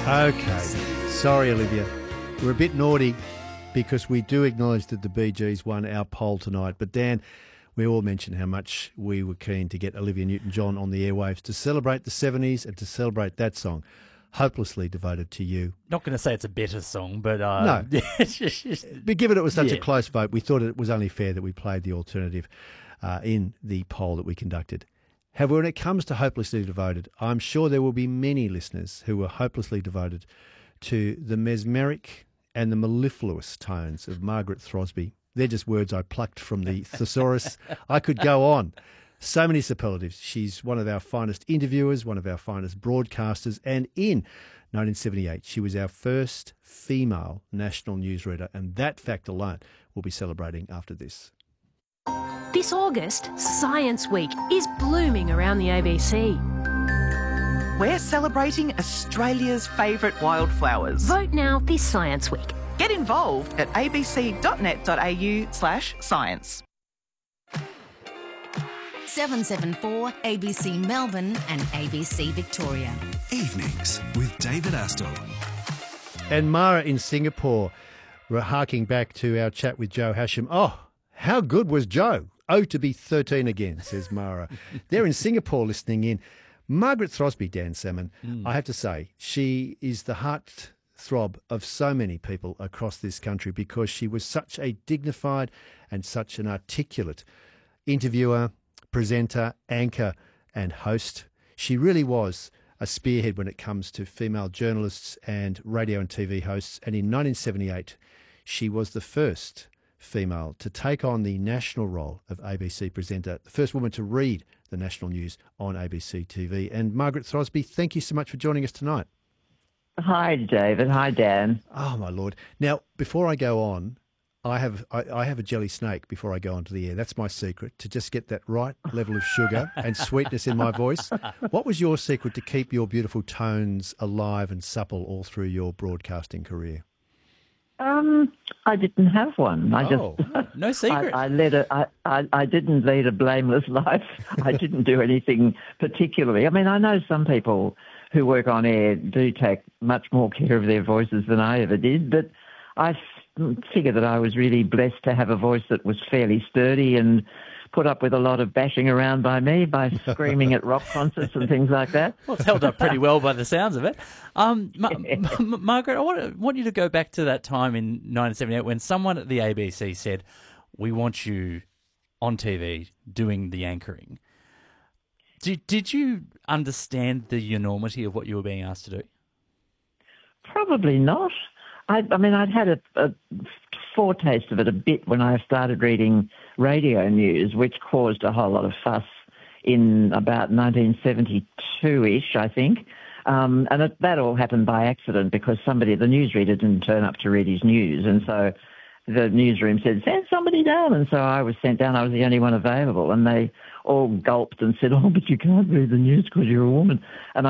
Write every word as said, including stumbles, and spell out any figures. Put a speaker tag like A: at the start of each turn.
A: Okay. Sorry, Olivia. We're a bit naughty because we do acknowledge that the Bee Gees won our poll tonight. But, Dan, we all mentioned how much we were keen to get Olivia Newton-John on the airwaves to celebrate the seventies and to celebrate that song, Hopelessly Devoted to You.
B: Not going to say it's a better song, but... Uh,
A: no. But given it was such
B: yeah.
A: a close vote, we thought it was only fair that we played the alternative uh, in the poll that we conducted. However, when it comes to Hopelessly Devoted, I'm sure there will be many listeners who are hopelessly devoted to the mesmeric and the mellifluous tones of Margaret Throsby. They're just words I plucked from the thesaurus. I could go on. So many superlatives. She's one of our finest interviewers, one of our finest broadcasters, and in nineteen seventy-eight, she was our first female national newsreader, and that fact alone we'll be celebrating after this.
C: This August, Science Week is blooming around the A B C.
D: We're celebrating Australia's favourite wildflowers.
C: Vote now this Science Week.
D: Get involved at abc.net.au slash science.
E: seven seven four A B C Melbourne and A B C Victoria.
F: Evenings with David Astle.
A: And Mara in Singapore, we're harking back to our chat with Joe Hashim. Oh, how good was Joe? Oh, to be thirteen again, says Mara. They're in Singapore listening in. Margaret Throsby, Dan Salmon, mm. I have to say, she is the heart throb of so many people across this country because she was such a dignified and such an articulate interviewer, presenter, anchor and host. She really was a spearhead when it comes to female journalists and radio and T V hosts. And in nineteen seventy-eight, she was the first female to take on the national role of A B C presenter, the first woman to read the national news on A B C T V. And Margaret Throsby, thank you so much for joining us tonight.
G: Hi, David. Hi, Dan.
A: Oh, my Lord. Now, before I go on, I have I, I have a jelly snake before I go onto the air. That's my secret, to just get that right level of sugar and sweetness in my voice. What was your secret to keep your beautiful tones alive and supple all through your broadcasting career?
G: Um, I didn't have one. I
B: oh,
G: just
B: no secret.
G: I, I led a. I, I, I didn't lead a blameless life. I didn't do anything particularly. I mean, I know some people who work on air do take much more care of their voices than I ever did, but I figured that I was really blessed to have a voice that was fairly sturdy and put up with a lot of bashing around by me by screaming at rock concerts and things like that.
B: Well, it's held up pretty well by the sounds of it. Um, Ma- Ma- Margaret, I want, want you to go back to that time in nineteen seventy-eight when someone at the A B C said, we want you on T V doing the anchoring. Did, did you understand the enormity of what you were being asked to do?
G: Probably not. I, I mean, I'd had a, a foretaste of it a bit when I started reading radio news, which caused a whole lot of fuss in about nineteen seventy-two-ish, I think. Um, and it, that all happened by accident because somebody, the newsreader, didn't turn up to read his news. And so the newsroom said, send somebody down. And so I was sent down. I was the only one available. And they all gulped and said, oh, but you can't read the news because you're a woman. And